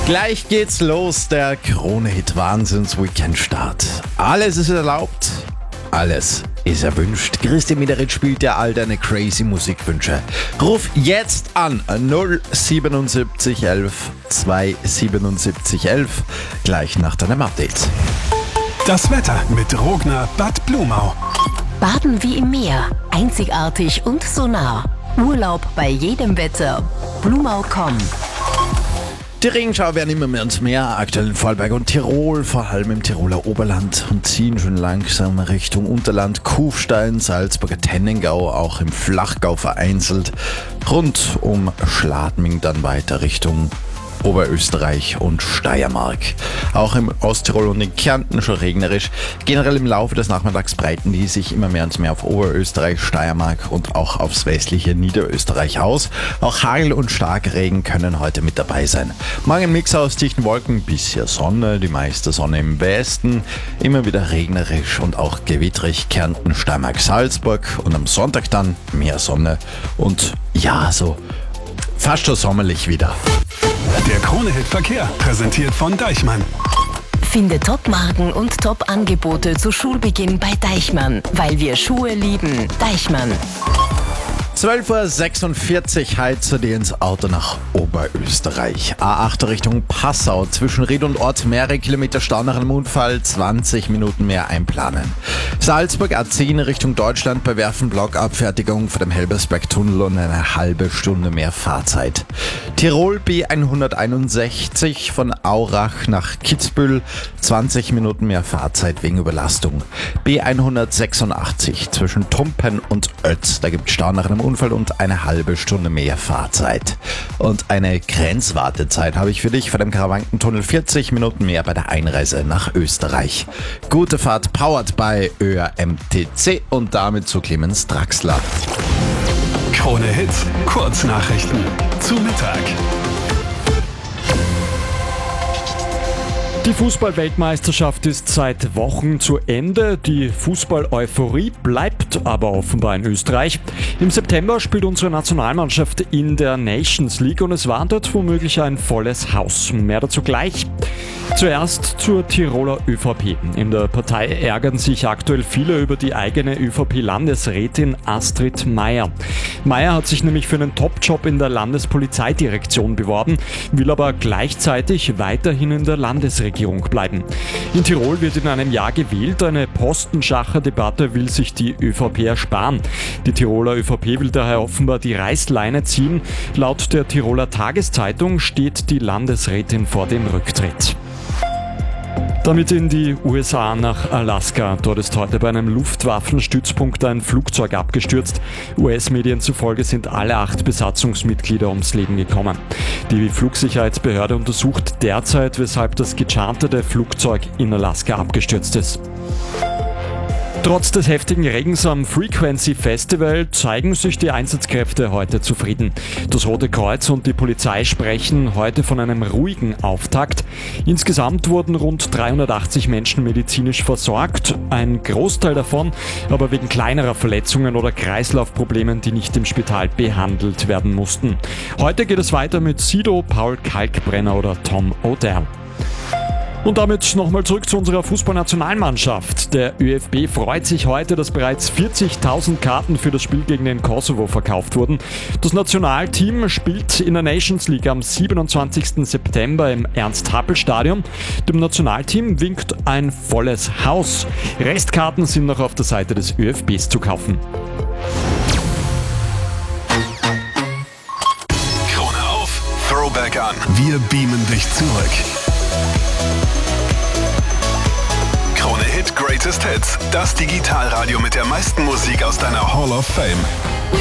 Gleich geht's los, der Krone-Hit Wahnsinns-Weekend-Start. Alles ist erlaubt, alles ist erwünscht. Christi Mederitsch spielt dir all deine crazy Musikwünsche. Ruf jetzt an 077 11 277 11, gleich nach deinem Update. Das Wetter mit Rogner Bad Blumau. Baden wie im Meer, einzigartig und so nah. Urlaub bei jedem Wetter. Blumau.com. Die Regenschauer werden immer mehr und mehr, aktuell in Vorarlberg und Tirol, vor allem im Tiroler Oberland, und ziehen schon langsam Richtung Unterland, Kufstein, Salzburger Tennengau, auch im Flachgau vereinzelt, rund um Schladming dann weiter Richtung Oberösterreich und Steiermark. Auch im Osttirol und in Kärnten schon regnerisch. Generell im Laufe des Nachmittags breiten die sich immer mehr und mehr auf Oberösterreich, Steiermark und auch aufs westliche Niederösterreich aus. Auch Hagel und Starkregen können heute mit dabei sein. Morgen ein Mix aus dichten Wolken, bisher Sonne, die meiste Sonne im Westen, immer wieder regnerisch und auch gewittrig. Kärnten, Steiermark, Salzburg, und am Sonntag dann mehr Sonne und ja, so fast schon sommerlich wieder. Der Krone-Hit Verkehr, präsentiert von Deichmann. Finde Top-Marken und Top-Angebote zu Schulbeginn bei Deichmann, weil wir Schuhe lieben. Deichmann. 12.46 Uhr heizt dir ins Auto nach Oberösterreich. A8 Richtung Passau, zwischen Ried und Ort mehrere Kilometer Stau nach einem Unfall, 20 Minuten mehr einplanen. Salzburg A10 Richtung Deutschland, bei Werfen-Blockabfertigung vor dem Helbersberg-Tunnel und eine halbe Stunde mehr Fahrzeit. Tirol B161 von Aurach nach Kitzbühel, 20 Minuten mehr Fahrzeit wegen Überlastung. B186 zwischen Tumpen und Oetz, da gibt es Stau nach einem Unfall und eine halbe Stunde mehr Fahrzeit. Und eine Grenzwartezeit habe ich für dich vor dem Karawankentunnel, 40 Minuten mehr bei der Einreise nach Österreich. Gute Fahrt, powered by ÖRMTC, und damit zu Clemens Draxler. Krone-Hit, Kurznachrichten zu Mittag. Die Fußball-Weltmeisterschaft ist seit Wochen zu Ende. Die Fußball-Euphorie bleibt aber offenbar in Österreich. Im September spielt unsere Nationalmannschaft in der Nations League und es wartet womöglich ein volles Haus. Mehr dazu gleich. Zuerst zur Tiroler ÖVP. In der Partei ärgern sich aktuell viele über die eigene ÖVP-Landesrätin Astrid Meier. Meier hat sich nämlich für einen Top-Job in der Landespolizeidirektion beworben, will aber gleichzeitig weiterhin in der Landesregierung bleiben. In Tirol wird in einem Jahr gewählt. Eine Postenschacher-Debatte will sich die ÖVP ersparen. Die Tiroler ÖVP will daher offenbar die Reißleine ziehen. Laut der Tiroler Tageszeitung steht die Landesrätin vor dem Rücktritt. Damit in die USA nach Alaska. Dort ist heute bei einem Luftwaffenstützpunkt ein Flugzeug abgestürzt. US-Medien zufolge sind alle 8 Besatzungsmitglieder ums Leben gekommen. Die Flugsicherheitsbehörde untersucht derzeit, weshalb das gecharterte Flugzeug in Alaska abgestürzt ist. Trotz des heftigen Regens am Frequency Festival zeigen sich die Einsatzkräfte heute zufrieden. Das Rote Kreuz und die Polizei sprechen heute von einem ruhigen Auftakt. Insgesamt wurden rund 380 Menschen medizinisch versorgt, ein Großteil davon aber wegen kleinerer Verletzungen oder Kreislaufproblemen, die nicht im Spital behandelt werden mussten. Heute geht es weiter mit Sido, Paul Kalkbrenner oder Tom O'Dell. Und damit nochmal zurück zu unserer Fußballnationalmannschaft. Der ÖFB freut sich heute, dass bereits 40.000 Karten für das Spiel gegen den Kosovo verkauft wurden. Das Nationalteam spielt in der Nations League am 27. September im Ernst-Happel-Stadion. Dem Nationalteam winkt ein volles Haus. Restkarten sind noch auf der Seite des ÖFBs zu kaufen. Krone auf, Throwback an. Wir beamen dich zurück. Krone-Hit Greatest Hits, das Digitalradio mit der meisten Musik aus deiner Hall of Fame.